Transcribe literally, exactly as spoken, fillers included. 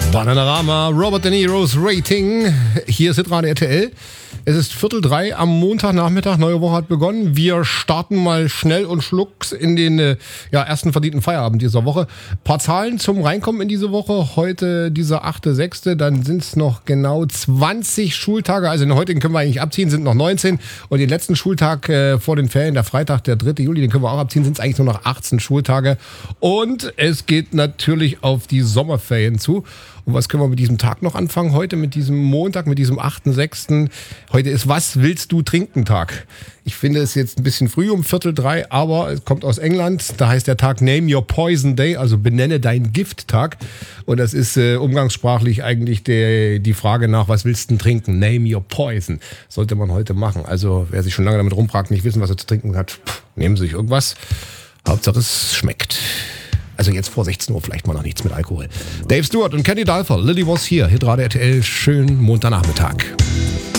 Bananarama, Robert De Niro's Rating. Hier ist Hitradio R T L. Es ist Viertel drei am Montagnachmittag. Neue Woche hat begonnen. Wir starten mal schnell und schlucks in den äh, ja, ersten verdienten Feierabend dieser Woche. Ein paar Zahlen zum Reinkommen in diese Woche. Heute dieser achte sechste Dann sind es noch genau zwanzig Schultage. Also den heutigen können wir eigentlich abziehen, sind noch neunzehn. Und den letzten Schultag äh, vor den Ferien, der Freitag, der dritte Juli, den können wir auch abziehen, sind es eigentlich nur noch achtzehn Schultage. Und es geht natürlich auf die Sommerferien zu. Und was können wir mit diesem Tag noch anfangen? Heute mit diesem Montag, mit diesem achten sechsten Heute ist Was willst du trinken Tag. Ich finde es jetzt ein bisschen früh um Viertel drei, aber es kommt aus England. Da heißt der Tag Name Your Poison Day, also benenne dein Gift-Tag. Und das ist äh, umgangssprachlich eigentlich der, die Frage nach, was willst du denn trinken? Name Your Poison. Sollte man heute machen. Also wer sich schon lange damit rumfragt, nicht wissen, was er zu trinken hat, pff, nehmen Sie sich irgendwas. Hauptsache es schmeckt. Also jetzt vor sechzehn Uhr vielleicht mal noch nichts mit Alkohol. Dave Stewart und Kenny Dalfer, Lily Was Here, Hitradio R T L, schönen Montagnachmittag.